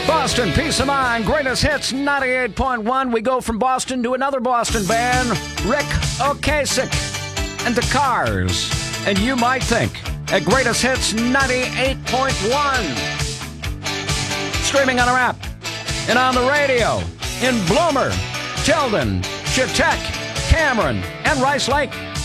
Boston, Peace of Mind, Greatest Hits 98.1. We go from Boston to another Boston band, Rick Ocasek and the Cars. And you might think at Greatest Hits 98.1. Streaming on our app and on the radio in Bloomer, Tilden, Chautauqua, Cameron, and Rice Lake.